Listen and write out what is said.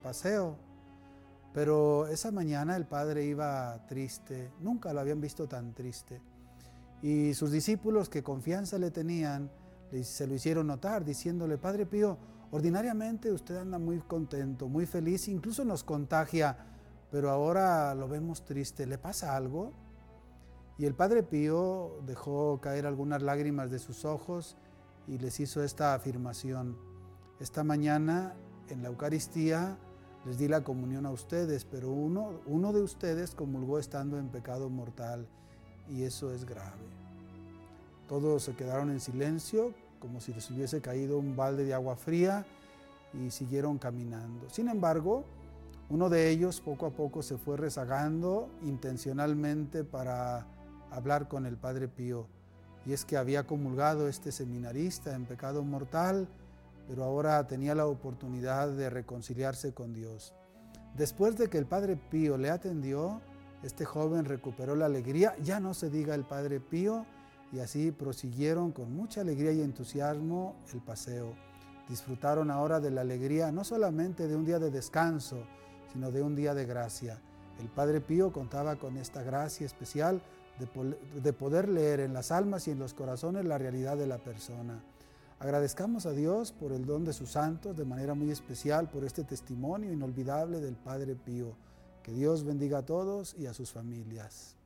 paseo. Pero esa mañana el padre iba triste, nunca lo habían visto tan triste. Y sus discípulos, que confianza le tenían, se lo hicieron notar, diciéndole: Padre Pío, ordinariamente usted anda muy contento, muy feliz, incluso nos contagia, pero ahora lo vemos triste, ¿le pasa algo? Y el Padre Pío dejó caer algunas lágrimas de sus ojos y les hizo esta afirmación: esta mañana en la Eucaristía les di la comunión a ustedes, pero uno de ustedes comulgó estando en pecado mortal, y eso es grave. Todos se quedaron en silencio, como si les hubiese caído un balde de agua fría, y siguieron caminando. Sin embargo, uno de ellos poco a poco se fue rezagando intencionalmente para hablar con el Padre Pío, y es que había comulgado este seminarista en pecado mortal, pero ahora tenía la oportunidad de reconciliarse con Dios. Después de que el Padre Pío le atendió, este joven recuperó la alegría, ya no se diga el Padre Pío, y así prosiguieron con mucha alegría y entusiasmo el paseo. Disfrutaron ahora de la alegría no solamente de un día de descanso, sino de un día de gracia. El Padre Pío contaba con esta gracia especial de poder leer en las almas y en los corazones la realidad de la persona. Agradezcamos a Dios por el don de sus santos, de manera muy especial por este testimonio inolvidable del Padre Pío. Que Dios bendiga a todos y a sus familias.